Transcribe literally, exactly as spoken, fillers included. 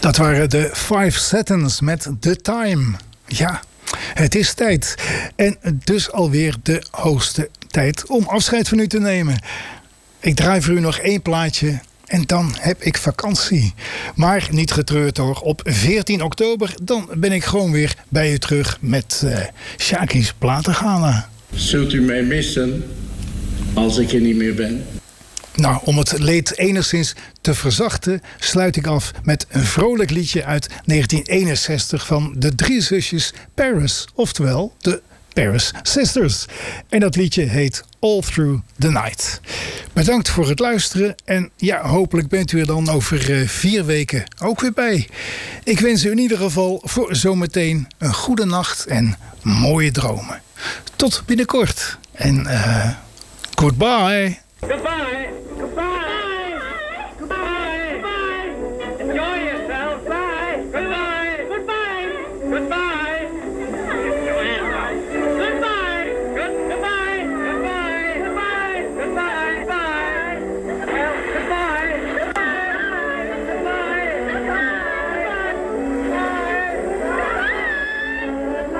Dat waren de Five Seconds met The Time. Ja, het is tijd. En dus alweer de hoogste tijd om afscheid van u te nemen. Ik draai voor u nog één plaatje en dan heb ik vakantie. Maar niet getreurd hoor, op veertien oktober dan ben ik gewoon weer bij u terug met uh, Shaki's Platengala. Zult u mij missen als ik er niet meer ben? Nou, om het leed enigszins te verzachten, sluit ik af met een vrolijk liedje uit negentien eenenzestig van de drie zusjes Paris, oftewel de Paris Sisters. En dat liedje heet All Through the Night. Bedankt voor het luisteren en ja, hopelijk bent u er dan over uh, vier weken ook weer bij. Ik wens u in ieder geval voor zometeen een goede nacht en mooie dromen. Tot binnenkort en uh, goodbye. Goodbye. Goodbye. Goodbye. Goodbye. Enjoy yourself. Bye. Goodbye. Goodbye. Goodbye.